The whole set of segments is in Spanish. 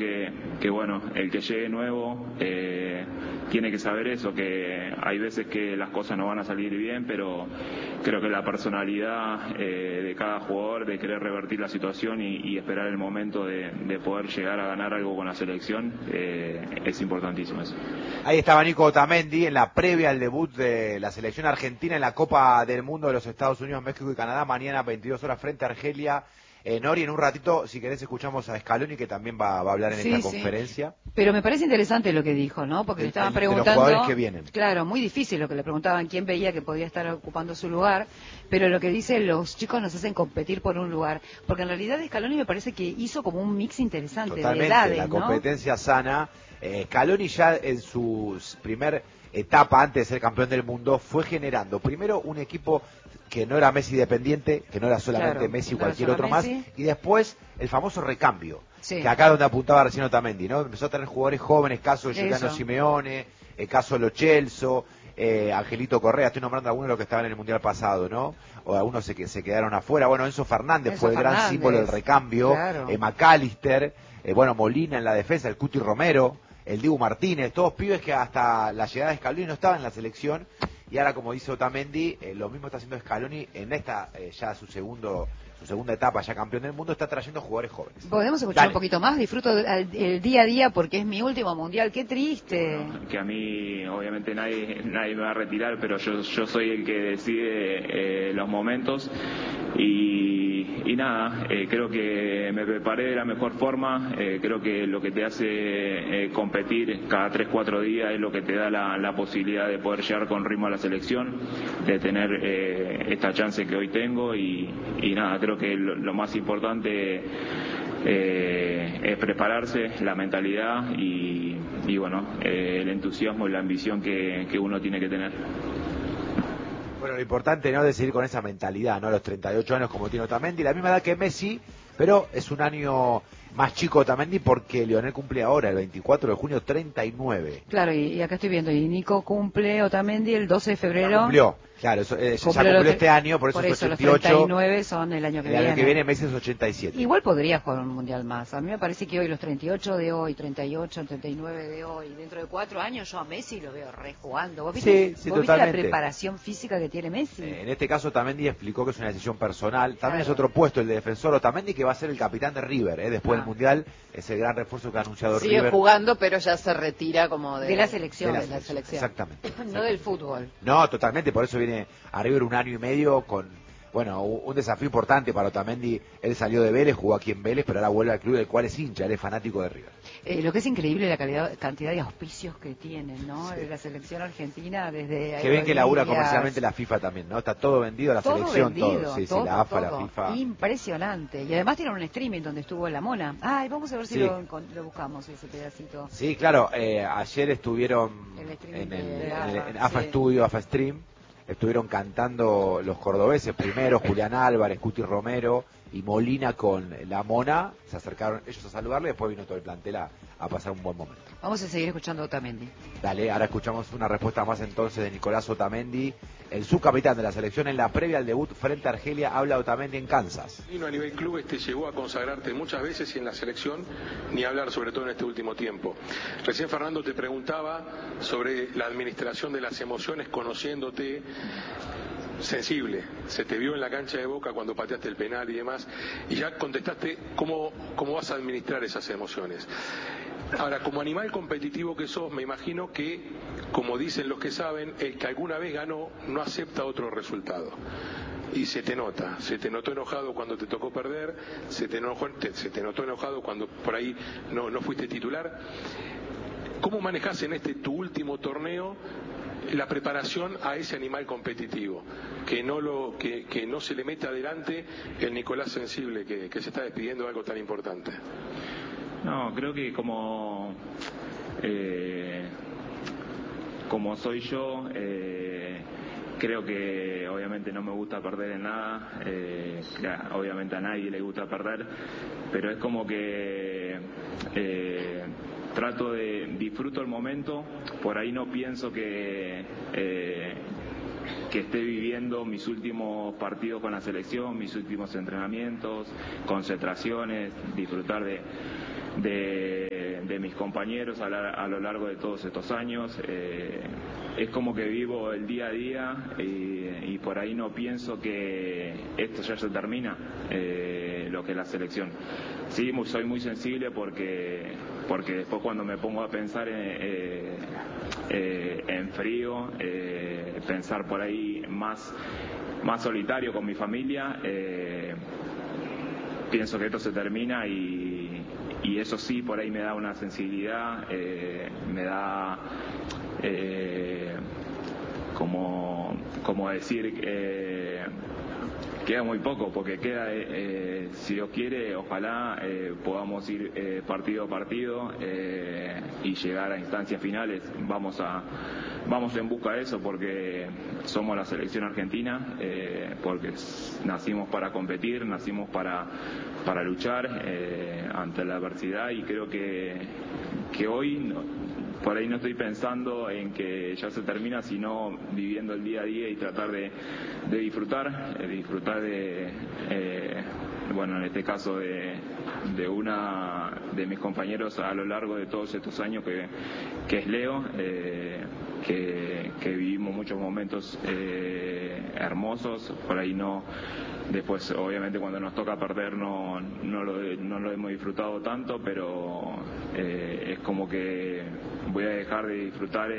que bueno, el que llegue nuevo tiene que saber eso, que hay veces que las cosas no van a salir bien, pero creo que la personalidad de cada jugador, de querer revertir la situación y esperar el momento de poder llegar a ganar algo con la selección, es importantísimo eso. Ahí estaba Nico Otamendi en la previa al debut de la selección argentina en la Copa del Mundo de los Estados Unidos, México y Canadá, mañana 22 horas frente a Argelia. Nori, en un ratito, si querés, escuchamos a Scaloni, que también va a hablar en esta conferencia. Pero me parece interesante lo que dijo, ¿no? Porque le estaban preguntando... De los jugadores que vienen. Claro, muy difícil lo que le preguntaban, quién veía que podía estar ocupando su lugar, pero lo que dice, los chicos nos hacen competir por un lugar. Porque en realidad Scaloni me parece que hizo como un mix interesante. Totalmente, de edades, la ¿no? competencia sana. Scaloni ya en su primer etapa antes de ser campeón del mundo fue generando primero un equipo que no era Messi dependiente, que no era solamente Messi o cualquier otro más, y después el famoso recambio, que acá donde apuntaba recién Otamendi, ¿no? Empezó a tener jugadores jóvenes, caso de Giuliano Simeone, caso de Lo Celso, Angelito Correa, estoy nombrando algunos de los que estaban en el Mundial pasado, ¿no? O algunos se quedaron afuera, bueno, Enzo Fernández fue el gran símbolo del recambio, McAllister, bueno, Molina en la defensa, el Cuti Romero, el Dibu Martínez, todos pibes que hasta la llegada de Scaloni no estaban en la selección, y ahora, como dice Otamendi, lo mismo está haciendo Scaloni en esta, ya su segunda etapa, ya campeón del mundo, está trayendo jugadores jóvenes. ¿Podemos escuchar un poquito más? Disfruto el día a día porque es mi último mundial, qué triste. Bueno, que a mí, obviamente, nadie me va a retirar, pero yo soy el que decide los momentos y nada, creo que me preparé de la mejor forma, creo que lo que te hace competir cada 3-4 días es lo que te da la posibilidad de poder llegar con ritmo a la selección, de tener esta chance que hoy tengo y nada, creo que lo más importante es prepararse, la mentalidad y bueno, el entusiasmo y la ambición que uno tiene que tener. Bueno, lo importante, ¿no?, de seguir con esa mentalidad, ¿no? A los 38 años como tiene Otamendi, la misma edad que Messi, pero es un año más chico Otamendi porque Lionel cumple ahora, el 24 de junio, 39. Claro, y acá estoy viendo, y Nico cumple Otamendi el 12 de febrero. Ya cumplió, claro, eso, ya cumplió este año, por eso es 88. Los 39 son el año que viene. El año que viene Messi es 87. Igual podría jugar un mundial más. A mí me parece que hoy los 38 de hoy, 38, 39 de hoy, dentro de 4 años yo a Messi lo veo rejugando. ¿Vos viste, sí, ¿vos viste la preparación física que tiene Messi? En este caso Otamendi explicó que es una decisión personal. También es otro puesto, el de defensor Otamendi, que va a ser el capitán de River, después del mundial. Es el gran refuerzo que ha anunciado River. Sigue jugando, pero ya se retira como de la selección. De la selección. Exactamente. No del fútbol. No, totalmente, por eso viene a River un año y medio con, bueno, un desafío importante para Otamendi. Él salió de Vélez, jugó aquí en Vélez, pero ahora vuelve al club del cual es hincha, él es fanático de River. Lo que es increíble la cantidad de auspicios que tienen, ¿no? De la selección argentina desde... Que ven que labura comercialmente la FIFA también, ¿no? Está todo vendido, la selección, todo. Sí, todo, la AFA, todo. la FIFA. Impresionante. Y además tienen un streaming donde estuvo la Mona. Ay, vamos a ver si lo buscamos, ese pedacito. Sí, claro, ayer estuvieron en AFA Studio, AFA Stream. Estuvieron cantando los cordobeses primero, Julián Álvarez, Cuti Romero y Molina con la Mona. Se acercaron ellos a saludarle y después vino todo el plantel a pasar un buen momento. Vamos a seguir escuchando a Otamendi. Dale, ahora escuchamos una respuesta más entonces de Nicolás Otamendi, el subcapitán de la selección en la previa al debut frente a Argelia. Habla Otamendi en Kansas. A nivel club llegó a consagrarte muchas veces y en la selección ni hablar, sobre todo en este último tiempo. Recién Fernando te preguntaba sobre la administración de las emociones, conociéndote sensible, se te vio en la cancha de Boca cuando pateaste el penal y demás, y ya contestaste cómo vas a administrar esas emociones. Ahora, como animal competitivo que sos, me imagino que, como dicen los que saben, el que alguna vez ganó no acepta otro resultado. Y se te notó enojado cuando te tocó perder, se te notó enojado cuando por ahí no fuiste titular. ¿Cómo manejás en tu último torneo la preparación a ese animal competitivo, que no se le meta adelante el Nicolás sensible que se está despidiendo de algo tan importante? No, creo que como soy yo, creo que obviamente no me gusta perder en nada, obviamente a nadie le gusta perder, pero es como que trato disfruto el momento, por ahí no pienso que esté viviendo mis últimos partidos con la selección, mis últimos entrenamientos, concentraciones, disfrutar de mis compañeros a lo largo de todos estos años. Es como que vivo el día a día y por ahí no pienso que esto ya se termina, lo que es la selección. Sí, soy muy sensible porque después cuando me pongo a pensar en frío, pensar por ahí más solitario con mi familia, pienso que esto se termina y eso sí por ahí me da una sensibilidad, me da como decir queda muy poco, porque queda, si Dios quiere, ojalá podamos ir partido a partido y llegar a instancias finales. Vamos en busca de eso, porque somos la selección argentina, porque nacimos para competir, nacimos para luchar ante la adversidad, y creo que hoy por ahí no estoy pensando en que ya se termina, sino viviendo el día a día y tratar de disfrutar bueno, en este caso de una de mis compañeros a lo largo de todos estos años, que es Leo, que vivimos muchos momentos hermosos. Por ahí no, después obviamente cuando nos toca perder no lo hemos disfrutado tanto, pero es como que voy a dejar de disfrutar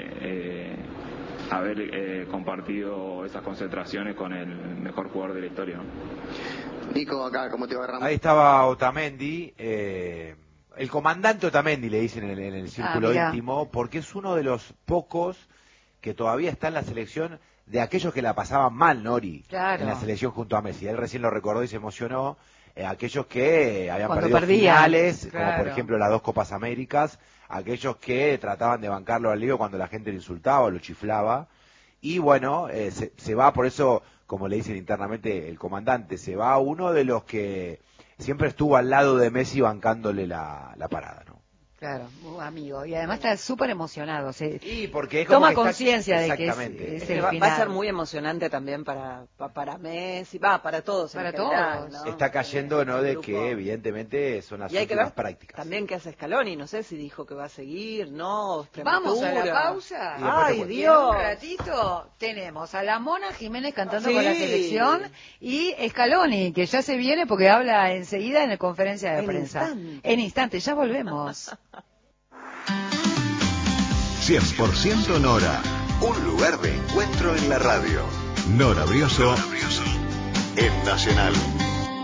haber compartido esas concentraciones con el mejor jugador de la historia, ¿no? Nico, acá, ¿cómo te va, Ramón? Ahí estaba Otamendi, el comandante Otamendi le dicen en el círculo íntimo, porque es uno de los pocos que todavía está en la selección de aquellos que la pasaban mal, Nori, claro, en la selección junto a Messi. Él recién lo recordó y se emocionó. Aquellos que habían cuando perdido finales, claro, como por ejemplo las 2 Copas Américas, aquellos que trataban de bancarlo al lío cuando la gente le insultaba o lo chiflaba. Y bueno, se va, por eso, como le dicen internamente el comandante, se va uno de los que siempre estuvo al lado de Messi bancándole la parada, ¿no? Claro, amigo. Y además está súper emocionado. Sí, porque es como toma que conciencia de que exactamente. es el va final. a ser muy emocionante también para Messi, para todos. Para en general, todos. ¿no? Está cayendo, ¿no?, de grupo. que evidentemente son las Y hay que últimas ver prácticas. también qué hace Scaloni, no sé si dijo que va a seguir, no, Vamos a la Y pausa. después Ay, te Y en un Dios. ratito tenemos a la Mona Jiménez cantando Sí. con la selección y Scaloni, que ya se viene porque habla enseguida en la conferencia de prensa. En instante, ya volvemos. 100% Nora. Un lugar de encuentro en la radio. Nora Brioso en Nacional.